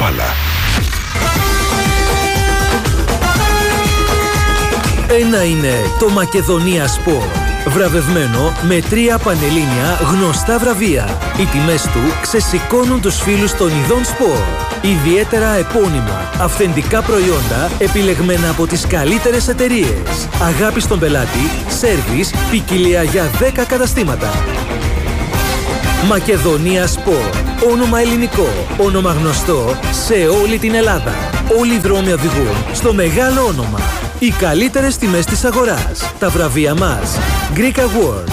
Καβάλα. Ένα είναι το Μακεδονία Σπορ, βραβευμένο με 3 πανελλήνια γνωστά βραβεία. Οι τιμές του ξεσηκώνουν τους φίλους των ειδών σπορ. Ιδιαίτερα επώνυμα, αυθεντικά προϊόντα επιλεγμένα από τις καλύτερες εταιρείες. Αγάπη στον πελάτη, σέρβις, ποικιλία για 10 καταστήματα. Μακεδονία Σπορ. Όνομα ελληνικό, όνομα γνωστό σε όλη την Ελλάδα. Όλοι οι δρόμοι οδηγούν στο μεγάλο όνομα. Οι καλύτερες τιμές της αγοράς. Τα βραβεία μας. Greek Award.